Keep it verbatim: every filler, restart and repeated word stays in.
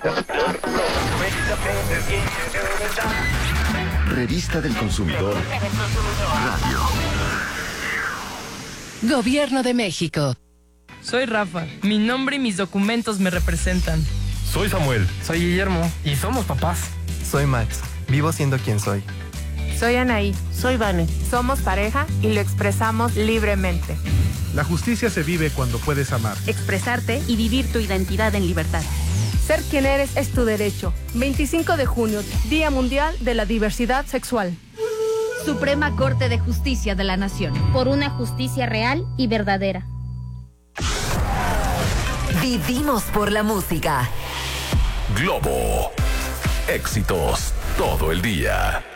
Revista del Consumidor Radio. Gobierno de México. Soy Rafa. Mi nombre y mis documentos me representan. Soy Samuel. Soy Guillermo. Y somos papás. Soy Max. Vivo siendo quien soy. Soy Anaí. Soy Vane. Somos pareja y lo expresamos libremente. La justicia se vive cuando puedes amar, expresarte y vivir tu identidad en libertad. Ser quien eres es tu derecho. veinticinco de junio, Día Mundial de la Diversidad Sexual. Suprema Corte de Justicia de la Nación. Por una justicia real y verdadera. Vivimos por la música. Globo. Éxitos todo el día.